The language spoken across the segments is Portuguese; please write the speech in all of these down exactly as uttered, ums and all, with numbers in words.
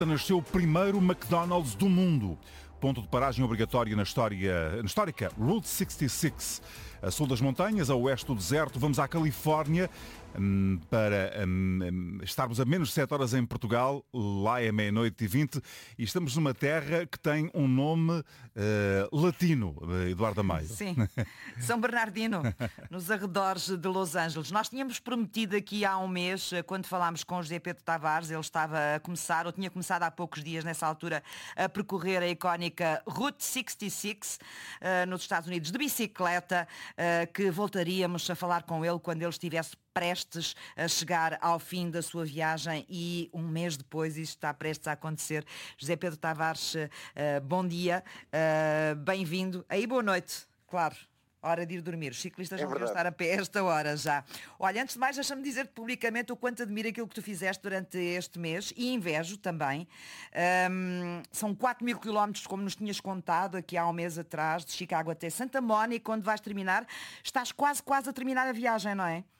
Nasceu o primeiro McDonald's do mundo. Ponto de paragem obrigatório na, história, na histórica Route sessenta e seis. A sul das montanhas, a oeste do deserto, vamos à Califórnia hum, para hum, estarmos a menos de sete horas em Portugal. Lá é meia-noite e vinte e estamos numa terra que tem um nome uh, latino, Eduardo Amaya. Sim, São Bernardino, nos arredores de Los Angeles. Nós tínhamos prometido aqui há um mês, quando falámos com o José Pedro Tavares, ele estava a começar, ou tinha começado há poucos dias nessa altura, a percorrer a icónica Route sessenta e seis uh, nos Estados Unidos de bicicleta, uh, que voltaríamos a falar com ele quando ele estivesse prestes a chegar ao fim da sua viagem e um mês depois isto está prestes a acontecer. José Pedro Tavares, uh, bom dia, uh, bem-vindo. Aí boa noite, claro. Hora de ir dormir. Os ciclistas é não deviam estar a pé a esta hora já. Olha, antes de mais, deixa-me dizer-te publicamente o quanto admiro aquilo que tu fizeste durante este mês e invejo também. Um, são quatro mil quilómetros, como nos tinhas contado aqui há um mês atrás, de Chicago até Santa Mónica, onde vais terminar. Estás quase, quase a terminar a viagem, não é?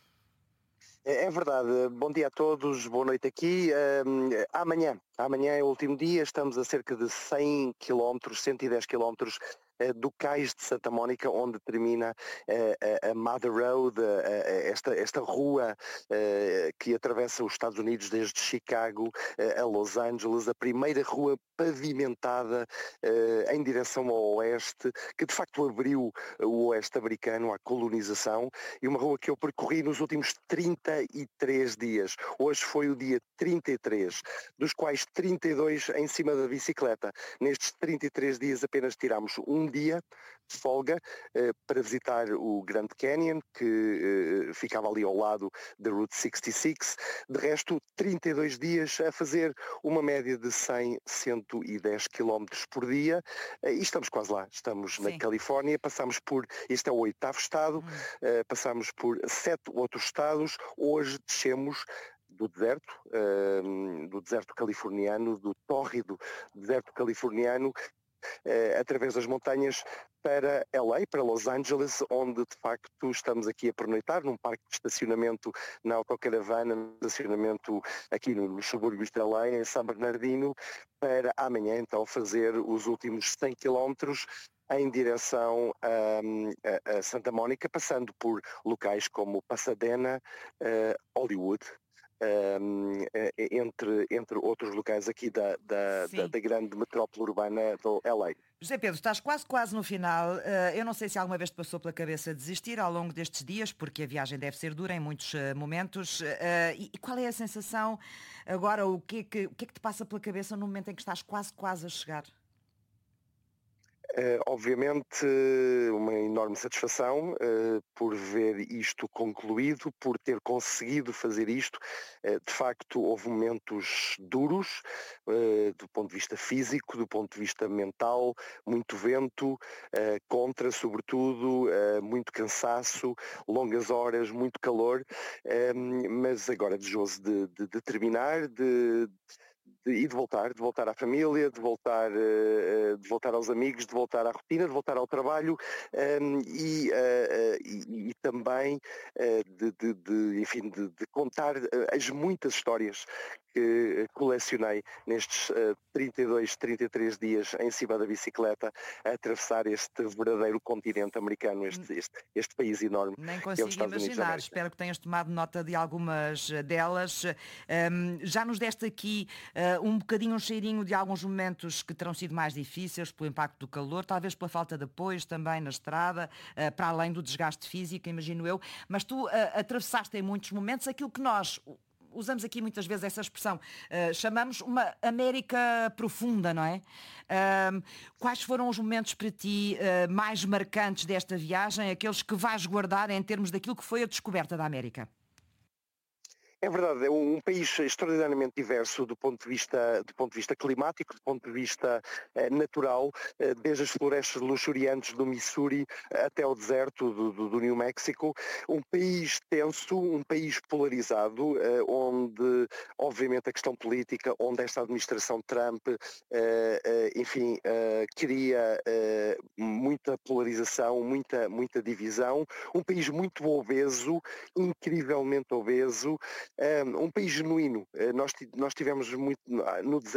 É verdade. Bom dia a todos, boa noite aqui. Um, amanhã, amanhã é o último dia, estamos a cerca de cem quilómetros, cento e dez quilómetros do Cais de Santa Mónica, onde termina uh, a Mother Road, uh, esta, esta rua uh, que atravessa os Estados Unidos desde Chicago uh, a Los Angeles, a primeira rua pavimentada uh, em direção ao oeste, que de facto abriu o oeste americano à colonização, e uma rua que eu percorri nos últimos trinta e três dias. Hoje foi o dia trinta e três, dos quais trinta e dois em cima da bicicleta. Nestes trinta e três dias apenas tirámos um dia de folga uh, para visitar o Grand Canyon, que uh, ficava ali ao lado da Route sessenta e seis. De resto, trinta e dois dias a fazer uma média de cem, cento e dez quilómetros por dia, uh, e estamos quase lá. Estamos Sim. na Califórnia, passamos por, este é o oitavo estado, hum. uh, passamos por sete outros estados. Hoje descemos do deserto, uh, do deserto californiano, do tórrido deserto californiano, Uh, através das montanhas para L A, para Los Angeles, onde de facto estamos aqui a pernoitar num parque de estacionamento na autocaravana, no estacionamento aqui nos subúrbios de L A, em São Bernardino, para amanhã então fazer os últimos cem quilómetros em direção a, a, a Santa Mónica, passando por locais como Pasadena, uh, Hollywood, Um, entre, entre outros locais aqui da, da, da, da grande metrópole urbana do L A. José Pedro, estás quase quase no final. Uh, eu não sei se alguma vez te passou pela cabeça desistir ao longo destes dias, porque a viagem deve ser dura em muitos uh, momentos. Uh, e, e qual é a sensação agora? O que, é que, o que é que te passa pela cabeça no momento em que estás quase quase a chegar? Uh, obviamente uma enorme satisfação uh, por ver isto concluído, por ter conseguido fazer isto. Uh, de facto houve momentos duros uh, do ponto de vista físico, do ponto de vista mental, muito vento, uh, contra sobretudo, uh, muito cansaço, longas horas, muito calor, uh, mas agora desejoso de, de, de terminar, de De, e de voltar, de voltar à família, de voltar, uh, de voltar aos amigos, de voltar à rotina, de voltar ao trabalho, um, e, uh, e, e também uh, de, de, de, enfim, de, de contar uh, as muitas histórias que colecionei nestes uh, trinta e dois, trinta e três dias em cima da bicicleta a atravessar este verdadeiro continente americano, este, este, este país enorme. Nem consigo que é os imaginar. Espero que tenhas tomado nota de algumas delas. Um, já nos deste aqui uh, um bocadinho, um cheirinho de alguns momentos que terão sido mais difíceis pelo impacto do calor, talvez pela falta de apoios também na estrada, uh, para além do desgaste físico, imagino eu. Mas tu uh, atravessaste em muitos momentos aquilo que nós... usamos aqui muitas vezes essa expressão, uh, chamamos uma América profunda, não é? Uh, quais foram os momentos para ti uh, mais marcantes desta viagem, aqueles que vais guardar em termos daquilo que foi a descoberta da América? É verdade, é um país extraordinariamente diverso do ponto de vista, do ponto de vista climático, do ponto de vista eh, natural, eh, desde as florestas luxuriantes do Missouri até ao deserto do, do, do New México. Um país tenso, um país polarizado, eh, onde, obviamente, a questão política, onde esta administração Trump, eh, eh, enfim, eh, cria eh, muita polarização, muita, muita divisão. Um país muito obeso, incrivelmente obeso, um país genuíno. Nós, nós tivemos muito no deserto.